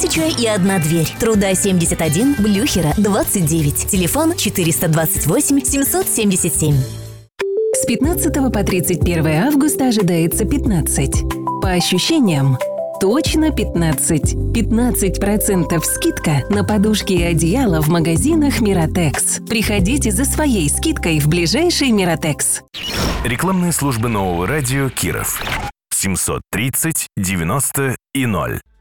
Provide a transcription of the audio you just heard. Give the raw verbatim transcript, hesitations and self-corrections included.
тысяча и одна дверь. Труда семьдесят один, Блюхера двадцать девять. Телефон четыреста двадцать восемь семьсот семьдесят семь. С пятнадцатого по тридцать первое августа ожидается пятнадцать. По ощущениям, точно пятнадцать. пятнадцать процентов скидка на подушки и одеяла в магазинах Миротекс. Приходите за своей скидкой в ближайший Миротекс. Рекламные службы нового радио Киров. семьсот тридцать девяносто и ноль.